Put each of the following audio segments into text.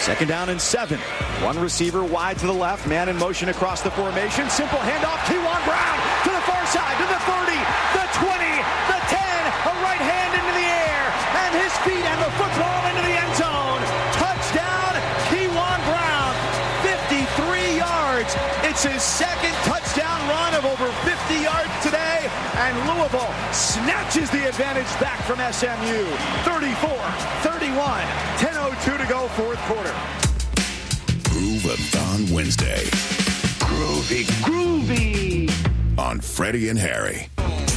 Second down and 7. One receiver wide to the left. Man in motion across the formation. Simple handoff. Keyjuan Brown to the far side, to the 30, the 20, the 10. A right hand into the air. And his feet and the football into the end zone. Touchdown, Keyjuan Brown. 53 yards. It's his second touchdown run of over 50 yards today. And Louisville snatches the advantage back from SMU. 34-31. 10:02 to go, fourth quarter. Groove-a-thon Wednesday. Groovy. On Freddie and Harry.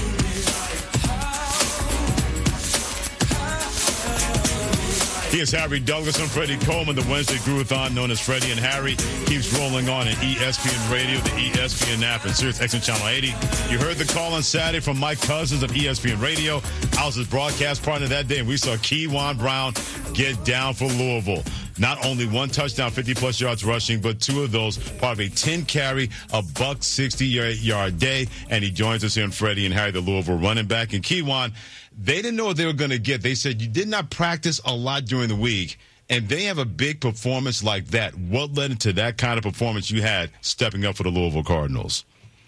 Here's Harry Douglas and Freddie Coleman. The Wednesday Groove-a-thon, known as Freddie and Harry, keeps rolling on at ESPN Radio, the ESPN app, and Sirius XM Channel 80. You heard the call on Saturday from Mike Cousins of ESPN Radio. I was his broadcast partner that day, and we saw Keyjuan Brown get down for Louisville. Not only one touchdown, 50-plus yards rushing, but two of those part of a 10-carry, a $160-yard day. And he joins us here on Freddie and Harry, the Louisville running back. And Keyjuan, they didn't know what they were going to get. They said you did not practice a lot during the week, and they have a big performance like that. What led into that kind of performance you had stepping up for the Louisville Cardinals?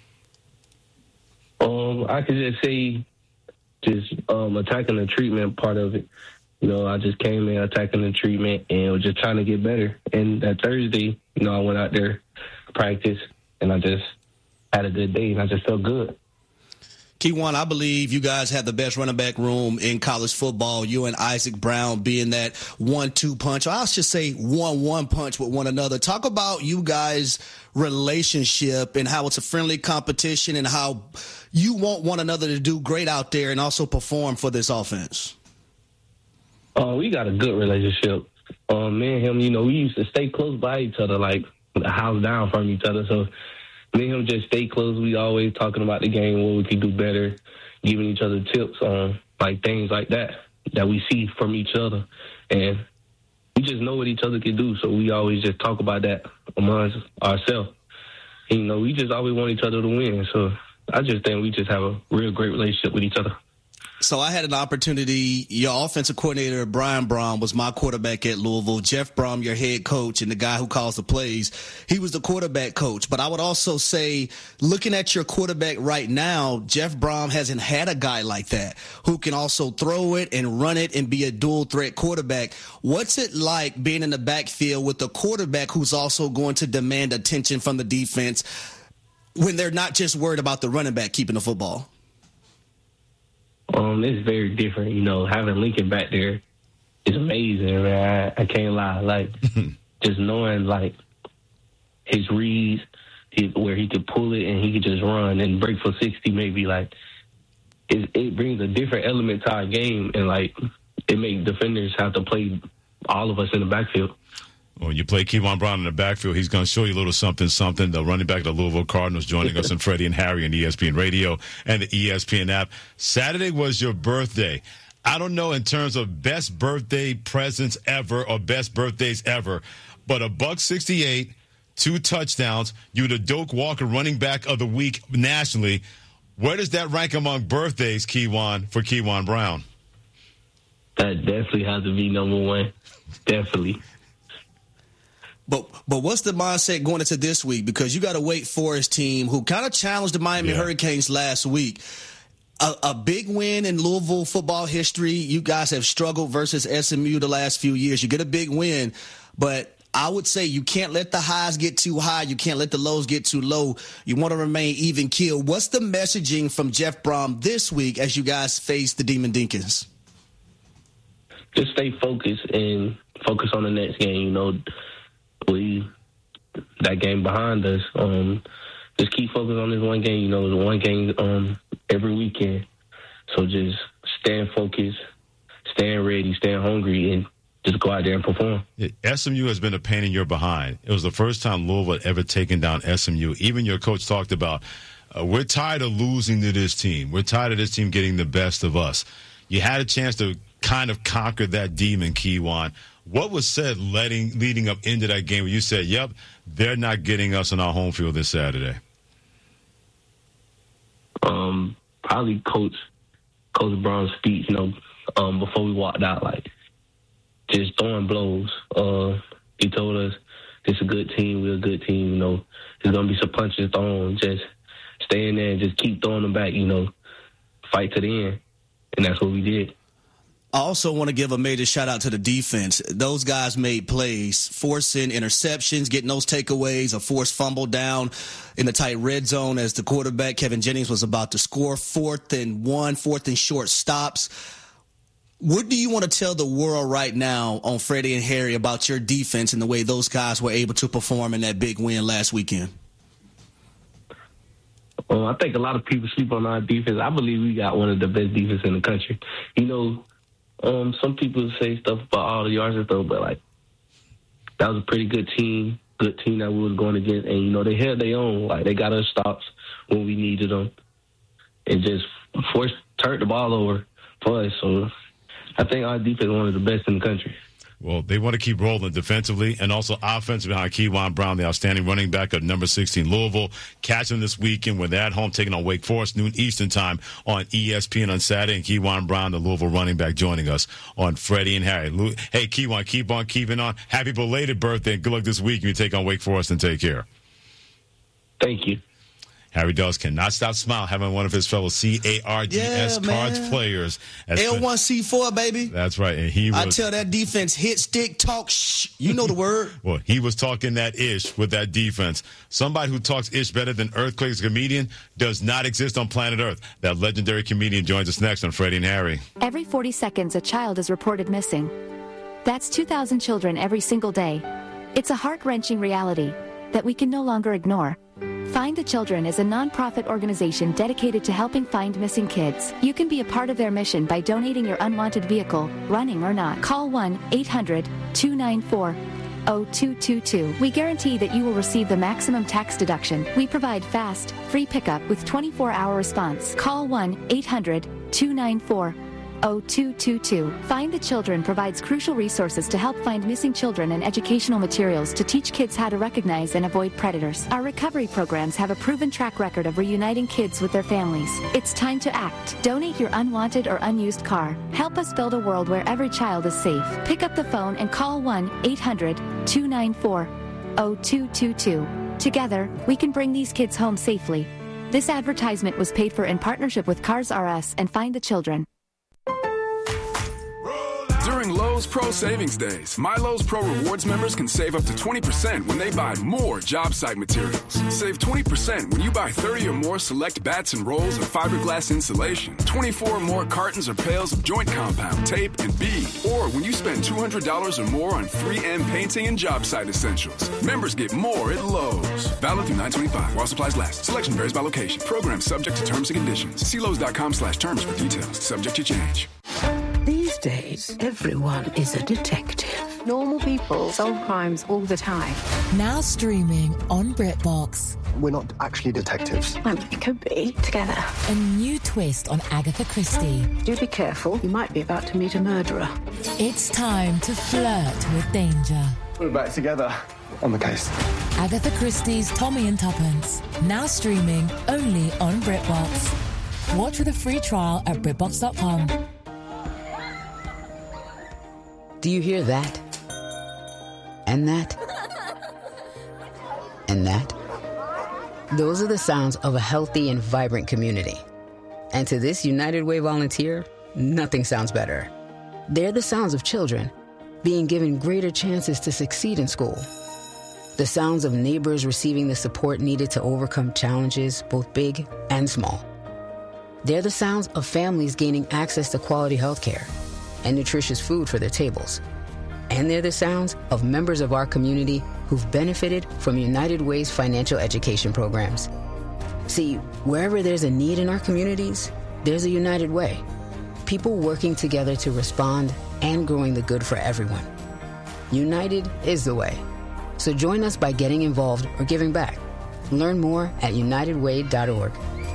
I could just say attacking the treatment part of it. You know, I just came in attacking the treatment and was just trying to get better. And that Thursday, I went out there to practice, and I just had a good day, and I just felt good. Keyjuan, I believe you guys have the best running back room in college football. You and Isaac Brown being that 1-2 punch, or I'll just say 1-1 punch with one another. Talk about you guys' relationship and how it's a friendly competition and how you want one another to do great out there and also perform for this offense. We got a good relationship. Me and him, we used to stay close by each other, like a house down from each other. So me and him just stay close. We always talking about the game, what we could do better, giving each other tips on like things like that we see from each other. And we just know what each other can do, so we always just talk about that amongst ourselves. And, we just always want each other to win. So I just think we just have a real great relationship with each other. So I had an opportunity. Your offensive coordinator, Brian Brohm, was my quarterback at Louisville. Jeff Brohm, your head coach and the guy who calls the plays, he was the quarterback coach. But I would also say, looking at your quarterback right now, Jeff Brohm hasn't had a guy like that who can also throw it and run it and be a dual threat quarterback. What's it like being in the backfield with a quarterback who's also going to demand attention from the defense when they're not just worried about the running back keeping the football? It's very different, having Lincoln back there is amazing, man. I can't lie. Like, just knowing, like, his reads, where he could pull it and he could just run and break for 60 maybe, like, it brings a different element to our game, and, like, it makes defenders have to play all of us in the backfield. When you play Keyjuan Brown in the backfield, he's going to show you a little something. The running back of the Louisville Cardinals joining us on Freddie and Harry on ESPN Radio and the ESPN app. Saturday was your birthday. I don't know in terms of best birthday presents ever or best birthdays ever, but $168, 2 touchdowns. You're the Doak Walker running back of the week nationally. Where does that rank among birthdays, Keyjuan, for Keyjuan Brown? That definitely has to be number one. Definitely. But what's the mindset going into this week? Because you got a Wake Forest team who kind of challenged the Miami Hurricanes last week. A big win in Louisville football history. You guys have struggled versus SMU the last few years. You get a big win, but I would say you can't let the highs get too high. You can't let the lows get too low. You want to remain even keel. What's the messaging from Jeff Brohm this week as you guys face the Demon Deacons? Just stay focused and focus on the next game, that game behind us. Just keep focused on this one game. The one game every weekend. So just staying focused, staying ready, staying hungry, and just go out there and perform. SMU has been a pain in your behind. It was the first time Louisville had ever taken down SMU. Even your coach talked about, we're tired of losing to this team. We're tired of this team getting the best of us. You had a chance to kind of conquer that demon, Keyjuan. What was said leading up into that game where you said, yep, they're not getting us on our home field this Saturday? Probably Coach Brown's speech, before we walked out, like, just throwing blows. He told us it's a good team. We're a good team. You know, there's going to be some punches thrown. Just stay in there and just keep throwing them back, you know, fight to the end. And that's what we did. I also want to give a major shout-out to the defense. Those guys made plays, forcing interceptions, getting those takeaways, a forced fumble down in the tight red zone as the quarterback, Kevin Jennings, was about to score. 4th and 1, 4th and short stops. What do you want to tell the world right now on Freddie and Harry about your defense and the way those guys were able to perform in that big win last weekend? I think a lot of people sleep on our defense. I believe we got one of the best defenses in the country. You know, some people say stuff about all the yards and stuff, but, like, that was a pretty good team that we was going against. And, you know, they held their own. Like, they got us stops when we needed them and just turned the ball over for us. So I think our defense is one of the best in the country. Well, they want to keep rolling defensively and also offensively behind Keyjuan Brown, the outstanding running back of number 16 Louisville. Catch them this weekend when they're at home taking on Wake Forest, noon Eastern time on ESPN on Saturday. And Keyjuan Brown, the Louisville running back, joining us on Freddie and Harry. Hey, Keyjuan, keep on keeping on. Happy belated birthday. Good luck this week. You take on Wake Forest and take care. Thank you. Harry Dawes cannot stop smiling having one of his fellow CARDS cards players. L1C4, baby. That's right. And I tell that defense, hit, stick, talk, shh. You know the word. Well, he was talking that ish with that defense. Somebody who talks ish better than Earthquake's comedian does not exist on planet Earth. That legendary comedian joins us next on Freddie and Harry. Every 40 seconds, a child is reported missing. That's 2,000 children every single day. It's a heart-wrenching reality that we can no longer ignore. Find the Children is a non-profit organization dedicated to helping find missing kids. You can be a part of their mission by donating your unwanted vehicle, running or not. Call 1-800-294-0222. We guarantee that you will receive the maximum tax deduction. We provide fast, free pickup with 24-hour response. Call 1-800-294-0222. Find the Children provides crucial resources to help find missing children and educational materials to teach kids how to recognize and avoid predators. Our recovery programs have a proven track record of reuniting kids with their families. It's time to act. Donate your unwanted or unused car. Help us build a world where every child is safe. Pick up the phone and call 1-800-294-0222. Together, we can bring these kids home safely. This advertisement was paid for in partnership with Cars R Us and Find the Children. During Lowe's Pro Savings Days, My Lowe's Pro Rewards members can save up to 20% when they buy more job site materials. Save 20% when you buy 30 or more select bats and rolls of fiberglass insulation, 24 or more cartons or pails of joint compound, tape, and bead, or when you spend $200 or more on 3M painting and job site essentials. Members get more at Lowe's. Valid through 9/25 while supplies last. Selection varies by location. Program subject to terms and conditions. See Lowe's.com/terms for details. Subject to change. These days, everyone is a detective. Normal people solve crimes all the time. Now streaming on BritBox. We're not actually detectives. Well, we could be together. A new twist on Agatha Christie. Do be careful. You might be about to meet a murderer. It's time to flirt with danger. We're back together on the case. Agatha Christie's Tommy and Tuppence. Now streaming only on BritBox. Watch with a free trial at BritBox.com. Do you hear that? And that? And that? Those are the sounds of a healthy and vibrant community. And to this United Way volunteer, nothing sounds better. They're the sounds of children being given greater chances to succeed in school. The sounds of neighbors receiving the support needed to overcome challenges, both big and small. They're the sounds of families gaining access to quality health care and nutritious food for their tables. And they're the sounds of members of our community who've benefited from United Way's financial education programs. See, wherever there's a need in our communities, there's a United Way. People working together to respond and growing the good for everyone. United is the way. So join us by getting involved or giving back. Learn more at unitedway.org.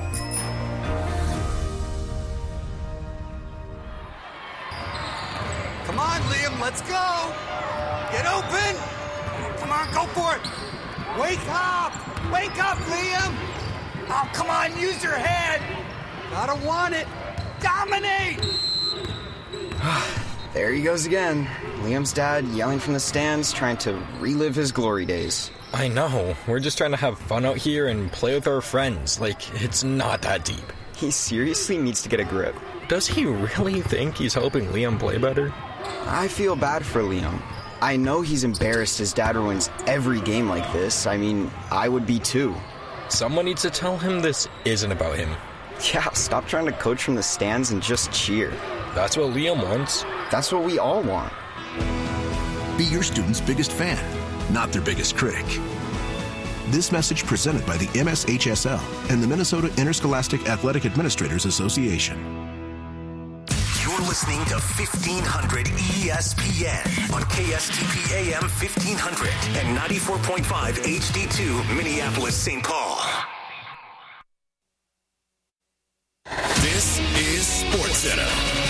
Come on, Liam, let's go. Get open. Come on, go for it. Wake up. Wake up, Liam. Oh, come on, use your head. Gotta want it. Dominate. There he goes again. Liam's dad yelling from the stands, trying to relive his glory days. I know. We're just trying to have fun out here and play with our friends. Like, it's not that deep. He seriously needs to get a grip. Does he really think he's helping Liam play better? I feel bad for Liam. I know he's embarrassed his dad ruins every game like this. I mean, I would be too. Someone needs to tell him this isn't about him. Yeah, stop trying to coach from the stands and just cheer. That's what Liam wants. That's what we all want. Be your student's biggest fan, not their biggest critic. This message presented by the MSHSL and the Minnesota Interscholastic Athletic Administrators Association. You're listening to 1500 ESPN on KSTP AM 1500 and 94.5 HD2 Minneapolis, St. Paul. This is SportsCenter.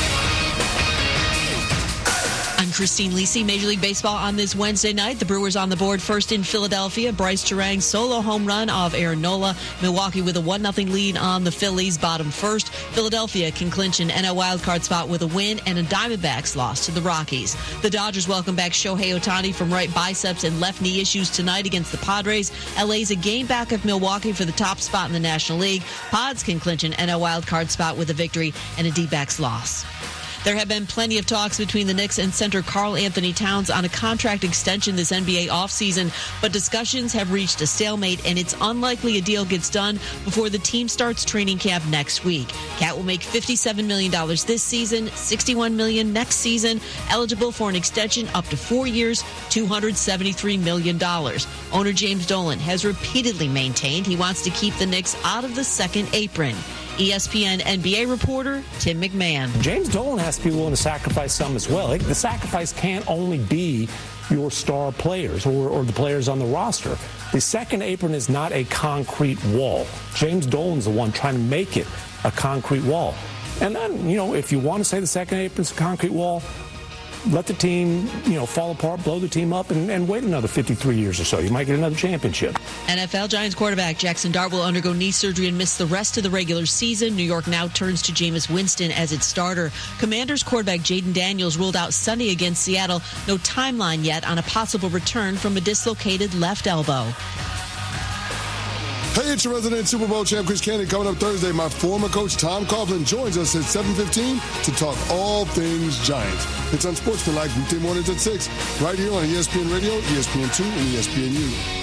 I'm Christine Lisi. Major League Baseball on this Wednesday night. The Brewers on the board first in Philadelphia. Bryce Terang solo home run off Aaron Nola. Milwaukee with a 1-0 lead on the Phillies, bottom first. Philadelphia can clinch an NL wildcard spot with a win and a Diamondbacks loss to the Rockies. The Dodgers welcome back Shohei Ohtani from right biceps and left knee issues tonight against the Padres. LA's a game back of Milwaukee for the top spot in the National League. Pods can clinch an NL wildcard spot with a victory and a D-backs loss. There have been plenty of talks between the Knicks and center Karl Anthony Towns on a contract extension this NBA offseason, but discussions have reached a stalemate, and it's unlikely a deal gets done before the team starts training camp next week. Cat will make $57 million this season, $61 million next season, eligible for an extension up to 4 years, $273 million. Owner James Dolan has repeatedly maintained he wants to keep the Knicks out of the second apron. ESPN NBA reporter Tim McMahon. James Dolan has to be willing to sacrifice some as well. The sacrifice can't only be your star players or the players on the roster. The second apron is not a concrete wall. James Dolan's the one trying to make it a concrete wall. And then, if you want to say the second apron's a concrete wall, let the team, fall apart, blow the team up, and wait another 53 years or so. You might get another championship. NFL Giants quarterback Jackson Dart will undergo knee surgery and miss the rest of the regular season. New York now turns to Jameis Winston as its starter. Commanders quarterback Jaden Daniels ruled out Sunday against Seattle. No timeline yet on a possible return from a dislocated left elbow. Hey, it's your resident Super Bowl champ, Chris Candy. Coming up Thursday, my former coach, Tom Coughlin, joins us at 7:15 to talk all things Giants. It's Unsportsmanlike weekday mornings at 6, right here on ESPN Radio, ESPN2, and ESPNU.